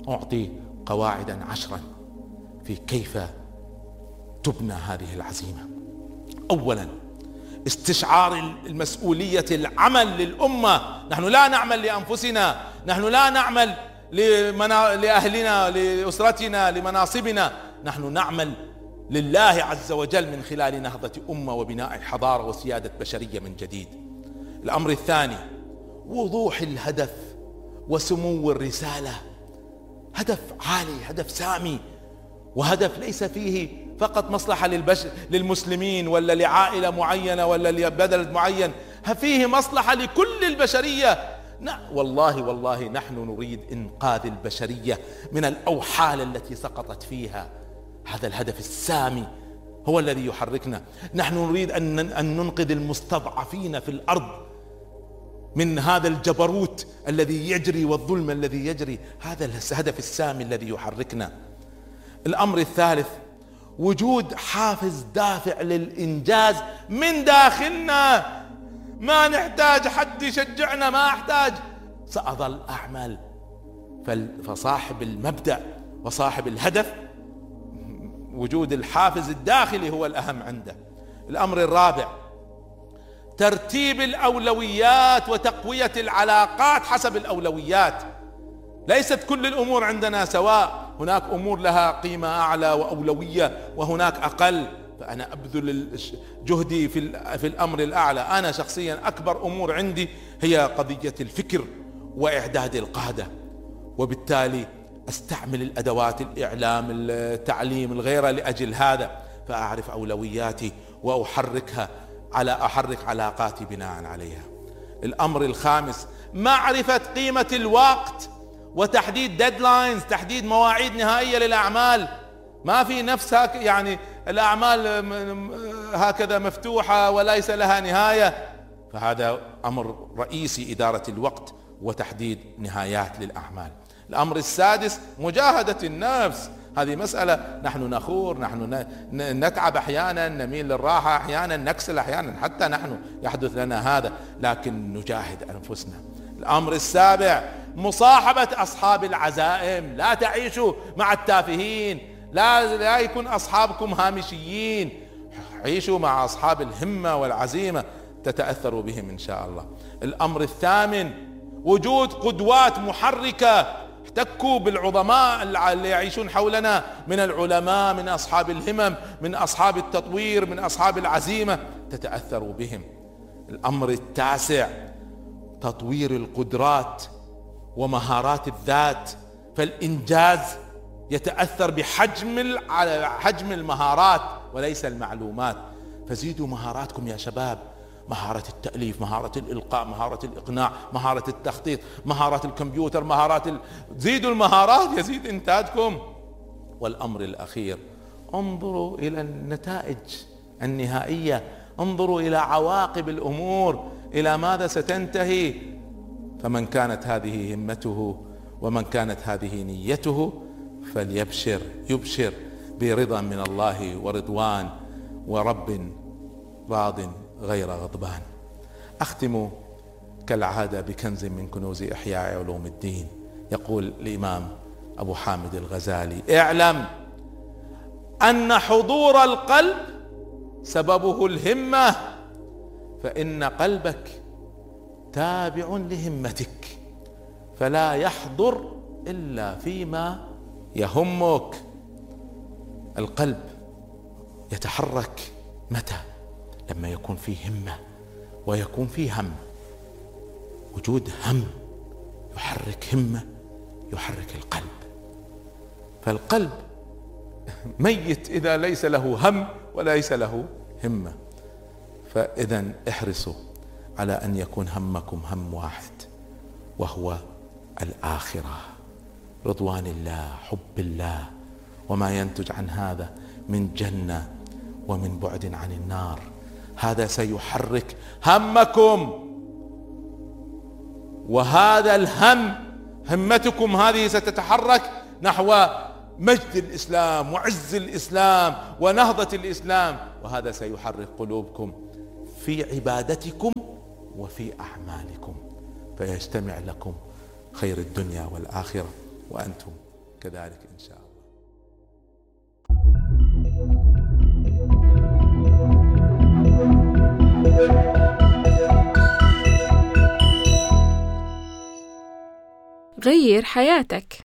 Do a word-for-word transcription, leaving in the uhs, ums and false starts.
أعطي قواعدا عشرا في كيف تبنى هذه العزيمة. أولا، استشعار المسؤولية، العمل للأمة. نحن لا نعمل لأنفسنا، نحن لا نعمل لمنا... لأهلنا، لأسرتنا، لمناصبنا، نحن نعمل لله عز وجل من خلال نهضة أمة وبناء حضارة وسيادة بشرية من جديد. الأمر الثاني، وضوح الهدف وسمو الرسالة. هدف عالي، هدف سامي، وهدف ليس فيه فقط مصلحة للبش... للمسلمين ولا لعائلة معينة ولا لبلد معين، فيه مصلحة لكل البشرية. لا والله والله نحن نريد إنقاذ البشرية من الأوحال التي سقطت فيها. هذا الهدف السامي هو الذي يحركنا. نحن نريد أن ننقذ المستضعفين في الأرض من هذا الجبروت الذي يجري والظلم الذي يجري. هذا الهدف السامي الذي يحركنا. الأمر الثالث، وجود حافز دافع للإنجاز من داخلنا. ما نحتاج حد يشجعنا، ما أحتاج، سأظل أعمل. فصاحب المبدأ وصاحب الهدف وجود الحافز الداخلي هو الأهم عنده. الأمر الرابع، ترتيب الأولويات وتقوية العلاقات حسب الأولويات. ليست كل الأمور عندنا سواء، هناك أمور لها قيمة أعلى وأولوية وهناك أقل، فأنا أبذل جهدي في في الأمر الأعلى. أنا شخصيا أكبر أمور عندي هي قضية الفكر وإعداد القادة، وبالتالي أستعمل الأدوات، الإعلام، التعليم، الغيرة لأجل هذا، فأعرف أولوياتي وأحركها على أحرك علاقاتي بناء عليها. الأمر الخامس، معرفة قيمة الوقت وتحديد ديدلاينز، تحديد مواعيد نهائية للأعمال. ما في نفس هك يعني الأعمال هكذا مفتوحة وليس لها نهاية، فهذا أمر رئيسي، إدارة الوقت وتحديد نهايات للأعمال. الأمر السادس، مجاهدة النفس. هذه مسألة نحن نخور، نحن نتعب أحيانا، نميل للراحة أحيانا، نكسل أحيانا، حتى نحن يحدث لنا هذا، لكن نجاهد أنفسنا. الأمر السابع، مصاحبة أصحاب العزائم. لا تعيشوا مع التافهين، لا, لا يكون أصحابكم هامشيين، عيشوا مع أصحاب الهمة والعزيمة، تتأثروا بهم إن شاء الله. الأمر الثامن، وجود قدوات محركة. احتكوا بالعظماء اللي يعيشون حولنا من العلماء، من أصحاب الهمم، من أصحاب التطوير، من أصحاب العزيمة، تتأثروا بهم. الأمر التاسع، تطوير القدرات ومهارات الذات. فالإنجاز يتأثر بحجم حجم المهارات وليس المعلومات. فزيدوا مهاراتكم يا شباب، مهارة التأليف، مهارة الإلقاء، مهارة الإقناع، مهارة التخطيط، مهارة الكمبيوتر، مهارات ال... زيدوا المهارات يزيد إنتاجكم. والأمر الأخير، انظروا إلى النتائج النهائية، انظروا إلى عواقب الأمور، إلى ماذا ستنتهي. فمن كانت هذه همته ومن كانت هذه نيته فليبشر، يبشر برضا من الله ورضوان ورب راض غير غضبان. أختم كالعادة بكنز من كنوز إحياء علوم الدين. يقول الإمام أبو حامد الغزالي: اعلم أن حضور القلب سببه الهمة، فإن قلبك تابع لهمتك، فلا يحضر إلا فيما يهمك. القلب يتحرك متى؟ لما يكون فيه همة ويكون فيه هم. وجود هم يحرك همة، يحرك القلب. فالقلب ميت إذا ليس له هم وليس له همة. فإذا احرصوا على أن يكون همكم هم واحد، وهو الآخرة، رضوان الله، حب الله، وما ينتج عن هذا من جنة ومن بعد عن النار. هذا سيحرك همكم، وهذا الهم، همتكم هذه ستتحرك نحو مجد الإسلام وعز الإسلام ونهضة الإسلام، وهذا سيحرك قلوبكم في عبادتكم وفي أعمالكم، فيجتمع لكم خير الدنيا والآخرة وأنتم كذلك إن شاء الله. غير حياتك.